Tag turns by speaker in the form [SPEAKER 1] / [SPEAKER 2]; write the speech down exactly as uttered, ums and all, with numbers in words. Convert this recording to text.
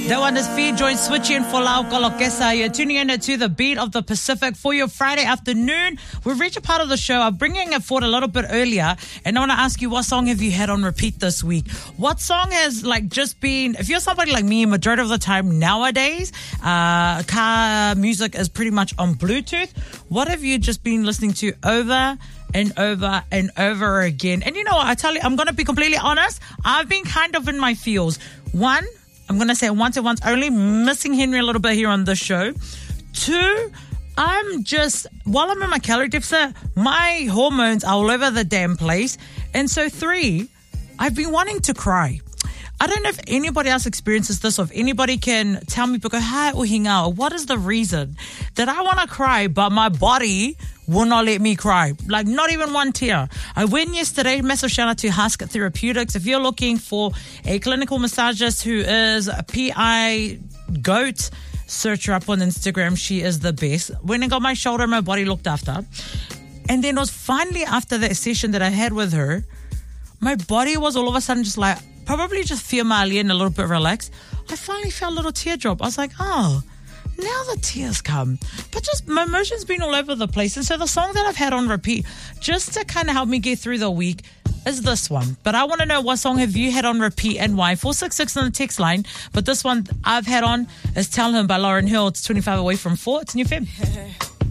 [SPEAKER 1] That one is Fear Joint Switchy and Folau Kolokesa. You're tuning in to the beat of the Pacific for your Friday afternoon. We've reached a part of the show. I'm bringing it forward a little bit earlier, and I want to ask you, what song have you had on repeat this week? What song has like just been, if you're somebody like me, majority of the time nowadays, uh, car music is pretty much on Bluetooth. What have you just been listening to over and over and over again? And you know what, I tell you, I'm going to be completely honest. I've been kind of in my feels. One, I'm going to say once and once only, missing Henry a little bit here on this show. Two, I'm just, while I'm in my calorie deficit, my hormones are all over the damn place. And so three, I've been wanting to cry. I don't know if anybody else experiences this, or if anybody can tell me, because hi uhinga, what is the reason that I want to cry, but my body will not let me cry? Like, not even one tear. I went yesterday, massive shout out to Husk Therapeutics. If you're looking for a clinical massageist who is a P I GOAT, search her up on Instagram. She is the best. When I got my shoulder and my body looked after. And then it was finally after that session that I had with her, my body was all of a sudden just like, probably just fear mali and a little bit relaxed. I finally felt a little teardrop. I was like, oh, now the tears come. But just my emotions been all over the place. And so the song that I've had on repeat, just to kind of help me get through the week, is this one. But I want to know, what song have you had on repeat and why? four six six on the text line. But this one I've had on is Tell Him by Lauryn Hill. It's twenty-five away from four. It's New Feb.